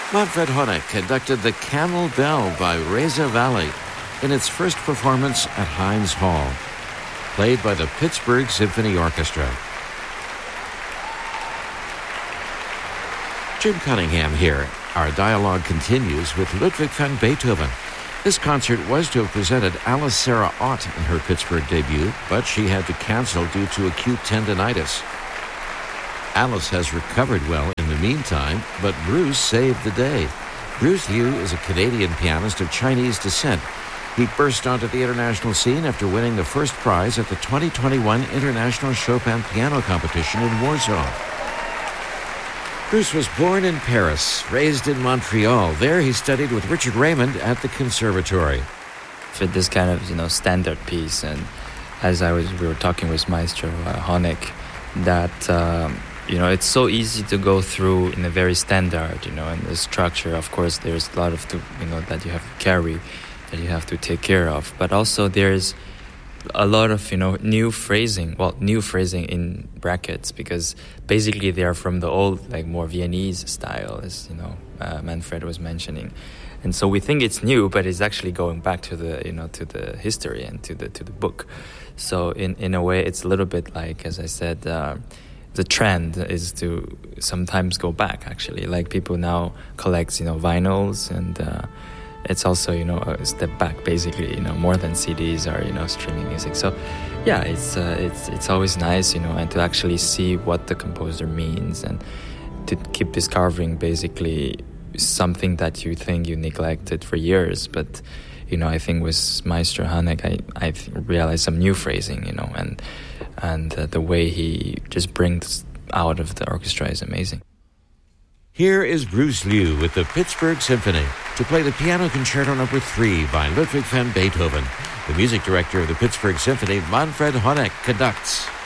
Manfred Honeck conducted The Camel Bell by Reza Valley in its first performance at Heinz Hall, played by the Pittsburgh Symphony Orchestra. Jim Cunningham here. Our dialogue continues with Ludwig van Beethoven. This concert was to have presented Alice Sarah Ott in her Pittsburgh debut, but she had to cancel due to acute tendinitis. Alice has recovered well in the meantime, but Bruce saved the day. Bruce Liu is a Canadian pianist of Chinese descent. He burst onto the international scene after winning the first prize at the 2021 International Chopin Piano Competition in Warsaw. Bruce was born in Paris, raised in Montreal. There he studied with Richard Raymond at the Conservatory. For this kind of, standard piece, and as we were talking with Maestro Honeck, that, it's so easy to go through in a very standard, and the structure, of course, there's a lot of, that you have to carry, that you have to take care of. But also there's a lot of, new phrasing in brackets, because basically they are from the old, more Viennese style, as, Manfred was mentioning. And so we think it's new, but it's actually going back to the, to the history and to the book. So in a way, it's a little bit like, as I said, the trend is to sometimes go back, actually. Like people now collect, vinyls, and it's also, a step back, basically, more than CDs or, streaming music. So, yeah, it's always nice, and to actually see what the composer means and to keep discovering basically something that you think you neglected for years. But, I think with Maestro Honeck, I realized some new phrasing, and the way he just brings out of the orchestra is amazing. Here is Bruce Liu with the Pittsburgh Symphony to play the Piano Concerto No. 3 by Ludwig van Beethoven. The music director of the Pittsburgh Symphony, Manfred Honeck, conducts.